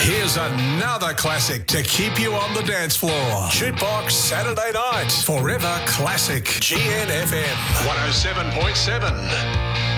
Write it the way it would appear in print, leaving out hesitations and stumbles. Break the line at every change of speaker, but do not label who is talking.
Here's another classic to keep you on the dance floor. Jukebox Saturday Night. Forever Classic. GNFM 107.7.